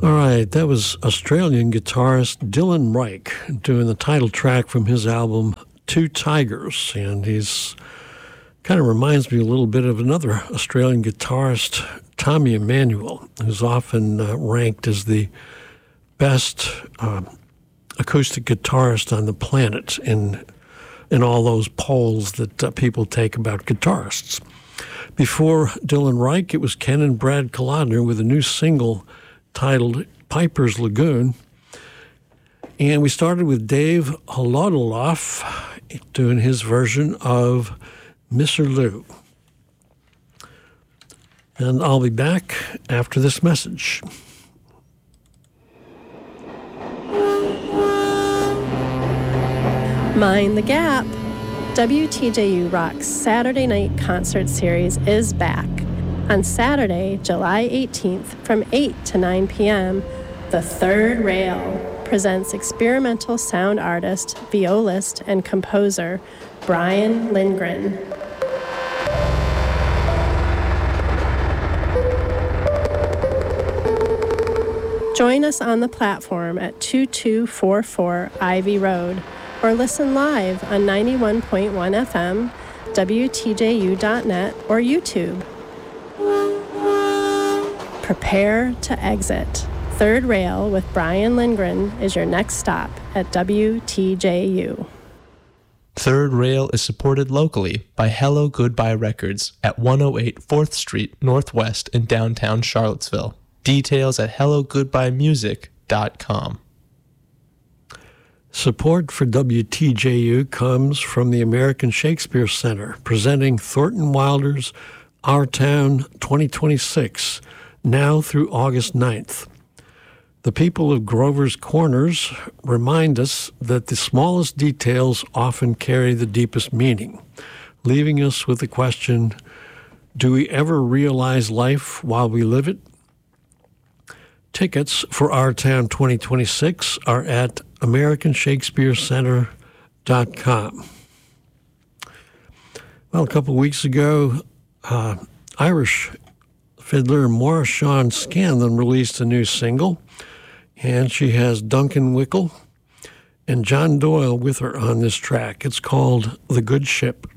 All right, that was Australian guitarist Dylan Reich doing the title track from his album Two Tigers, and he's kind of reminds me a little bit of another Australian guitarist, Tommy Emmanuel, who's often ranked as the best acoustic guitarist on the planet in all those polls that people take about guitarists. Before Dylan Reich, it was Ken and Brad Kolodner with a new single titled Piper's Lagoon. And we started with Dave Holodoloff doing his version of Mr. Lou. And I'll be back after this message. Mind the Gap. WTJU Rock's Saturday Night Concert Series is back. On Saturday, July 18th from 8 to 9 p.m., The Third Rail presents experimental sound artist, violist, and composer Brian Lindgren. Join us on the platform at 2244 Ivy Road, or listen live on 91.1 FM, WTJU.net, or YouTube. Prepare to exit. Third Rail with Brian Lindgren is your next stop at WTJU. Third Rail is supported locally by Hello Goodbye Records at 108 4th Street Northwest in downtown Charlottesville. Details at hellogoodbyemusic.com. Support for WTJU comes from the American Shakespeare Center, presenting Thornton Wilder's Our Town 2026, now through August 9th. The people of Grover's Corners remind us that the smallest details often carry the deepest meaning, leaving us with the question, do we ever realize life while we live it? Tickets for Our Town 2026 are at AmericanShakespeareCenter.com. Well, a couple of weeks ago, Irish fiddler Maura Sean Scanlon released a new single, and she has Duncan Wickle and John Doyle with her on this track. It's called The Good Ship.